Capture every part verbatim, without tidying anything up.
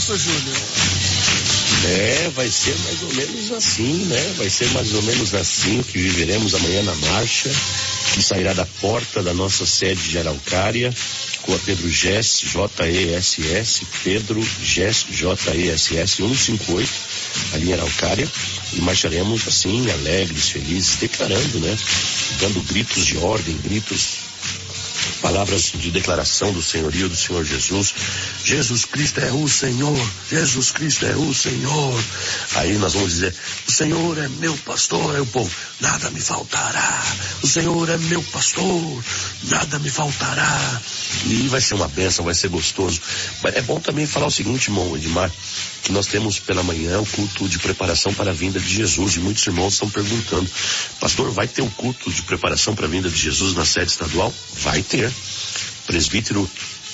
Júlio. É, vai ser mais ou menos assim, né? Vai ser mais ou menos assim que viveremos amanhã na marcha, que sairá da porta da nossa sede de Araucária, com a Pedro Gess, J E S S, Pedro Gess, J E S S, cento e cinquenta e oito, ali em Araucária, e marcharemos assim, alegres, felizes, declarando, né? Dando gritos de ordem, gritos, palavras de declaração do senhorio do Senhor Jesus. Jesus Cristo é o Senhor, Jesus Cristo é o Senhor. Aí nós vamos dizer: o Senhor é meu pastor. Aí o povo: nada me faltará. O Senhor é meu pastor, nada me faltará. E vai ser uma bênção, vai ser gostoso. Mas é bom também falar o seguinte, irmão Edmar, que nós temos pela manhã o culto de preparação para a vinda de Jesus, e muitos irmãos estão perguntando: pastor, vai ter o culto de preparação para a vinda de Jesus na sede estadual? Vai ter. Presbítero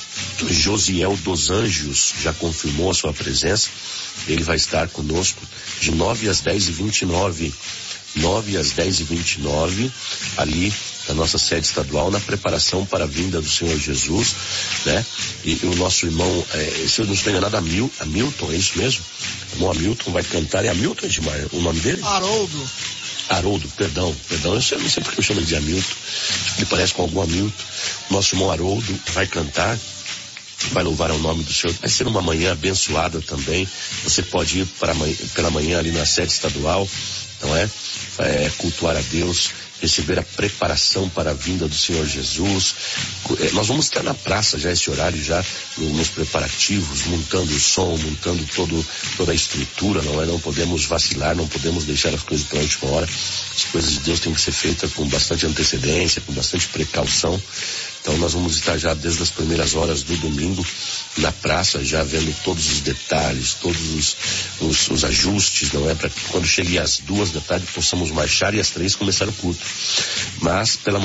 Josiel dos Anjos já confirmou a sua presença. Ele vai estar conosco de nove às dez e vinte e nove, nove às dez e vinte e nove, ali na nossa sede estadual, na preparação para a vinda do Senhor Jesus, né? E, e o nosso irmão, é, se eu não estou enganado, Hamil, Hamilton, é isso mesmo? O irmão Hamilton vai cantar. É Hamilton, Edmar, o nome dele? Haroldo. Haroldo, perdão, perdão, eu sei, não sei porque eu chamo ele de Hamilton, ele parece com algum Hamilton. Nosso irmão Haroldo vai cantar, vai louvar ao nome do Senhor. Vai ser uma manhã abençoada também. Você pode ir para amanhã, pela manhã ali na sede estadual, não é? É, cultuar a Deus, receber a preparação para a vinda do Senhor Jesus. Nós vamos estar na praça já esse horário, já nos preparativos, montando o som, montando todo, toda a estrutura, não é? Não podemos vacilar, não podemos deixar as coisas para a última hora. As coisas de Deus têm que ser feitas com bastante antecedência, com bastante precaução. Então nós vamos estar já desde as primeiras horas do domingo na praça, já vendo todos os detalhes, todos os, os, os ajustes, não é? Para que quando chegue às duas da tarde possamos marchar e às três começar o culto. Mas pela